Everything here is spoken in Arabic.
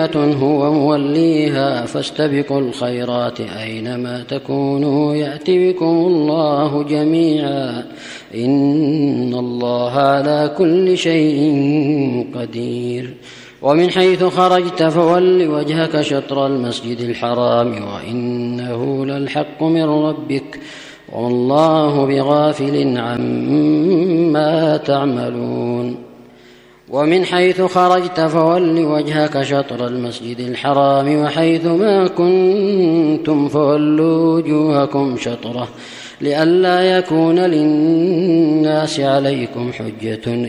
هو موليها فاستبقوا الخيرات أينما تكونوا يأتي بكم الله جميعا إن الله على كل شيء قدير. ومن حيث خرجت فول وجهك شطر المسجد الحرام وإنه للحق من ربك والله بغافل عما تعملون. ومن حيث خرجت فول وجهك شطر المسجد الحرام وحيث ما كنتم فولوا وجوهكم شطره لئلا يكون للناس عليكم حجة